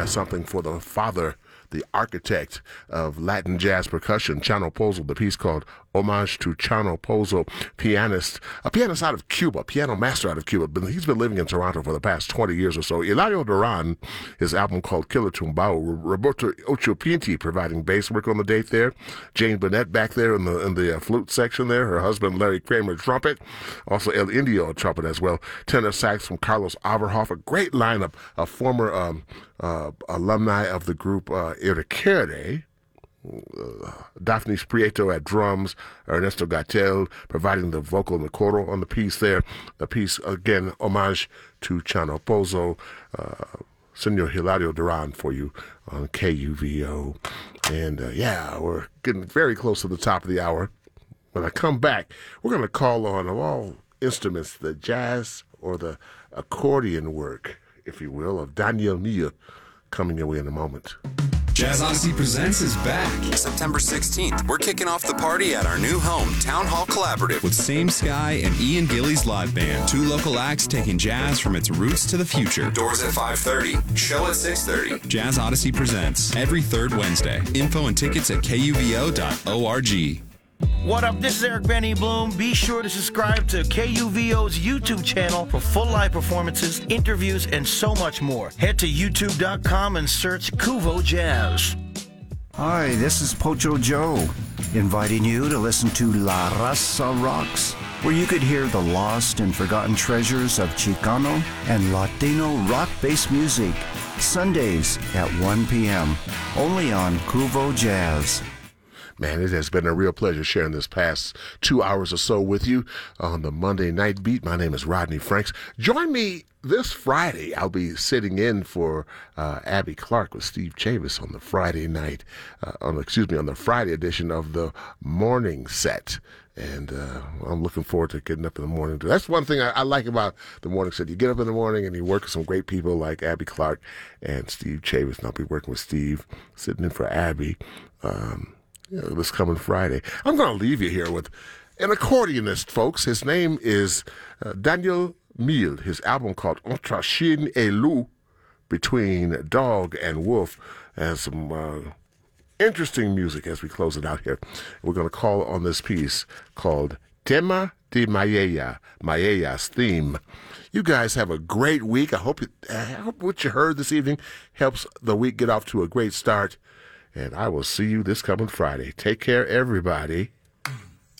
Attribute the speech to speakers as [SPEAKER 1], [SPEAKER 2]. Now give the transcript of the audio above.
[SPEAKER 1] something for the father, the architect of Latin jazz percussion, Chano Pozo, the piece called Homage to Chano Pozo, a pianist out of Cuba, piano master out of Cuba. But he's been living in Toronto for the past 20 years or so. Eladio Duran, his album called Killer Tumbao. Roberto Ochopinti providing bass work on the date there. Jane Burnett back there in the flute section there. Her husband, Larry Kramer, trumpet. Also El Indio, trumpet as well. Tenor sax from Carlos Averhoff. A great lineup of former alumni of the group Iraquere. Daphne Prieto at drums, Ernesto Gattel providing the vocal and the coro on the piece there. The piece, again, homage to Chano Pozo, Senor Hilario Duran for you on KUVO. And we're getting very close to the top of the hour. When I come back, we're going to call on, of all instruments, the jazz or the accordion work, if you will, of Daniel Mille, coming your way in a moment.
[SPEAKER 2] Jazz Odyssey Presents is back.
[SPEAKER 3] September 16th, we're kicking off the party at our new home, Town Hall Collaborative.
[SPEAKER 2] With Same Sky and Ian Gillies Live Band. 2 local acts taking jazz from its roots to the future.
[SPEAKER 3] Doors at 5:30, show at 6:30.
[SPEAKER 2] Jazz Odyssey Presents, every third Wednesday. Info and tickets at kuvo.org.
[SPEAKER 4] What up? This is Eric Benny Bloom. Be sure to subscribe to KUVO's YouTube channel for full live performances, interviews, and so much more. Head to youtube.com and search Kuvo Jazz.
[SPEAKER 5] Hi, this is Pocho Joe, inviting you to listen to La Raza Rocks, where you could hear the lost and forgotten treasures of Chicano and Latino rock-based music, Sundays at 1 p.m., only on Kuvo Jazz.
[SPEAKER 1] Man, it has been a real pleasure sharing this past 2 hours or so with you on the Monday Night Beat. My name is Rodney Franks. Join me this Friday. I'll be sitting in for Abby Clark with Steve Chavis on the Friday night, on the Friday edition of the Morning Set. And I'm looking forward to getting up in the morning. That's one thing I like about the Morning Set. You get up in the morning and you work with some great people like Abby Clark and Steve Chavis. And I'll be working with Steve, sitting in for Abby. This coming Friday. I'm going to leave you here with an accordionist, folks. His name is Daniel Mille. His album called Entre Chien et Loup, Between Dog and Wolf, has some interesting music as we close it out here. We're going to call on this piece called Tema de Maella, Maella's Theme. You guys have a great week. I hope what you heard this evening helps the week get off to a great start. And I will see you this coming Friday. Take care, everybody.